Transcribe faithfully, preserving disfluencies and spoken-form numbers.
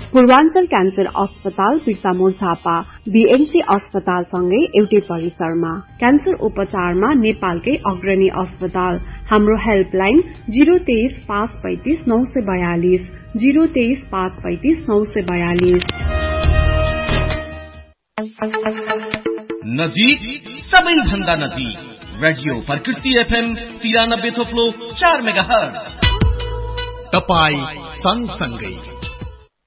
Purvanchal cancer अस्पताल Birtamod Jhapa BMC अस्पताल सँगै एउटै परिसरमा क्यान्सर उपचारमा नेपालकै अग्रणी अस्पताल हाम्रो हेल्पलाइन जीरो तेइस पाँच पैंतिस नौ सय बयालिस जीरो तेइस पाँच पैंतिस नौ सय बयालिस। नजिक सबैभन्दा नजिक रेडियो प्रकृति एफएम तिरानब्बे थोप्लो चार मेगाहर्ज। तपाई सँगसँगै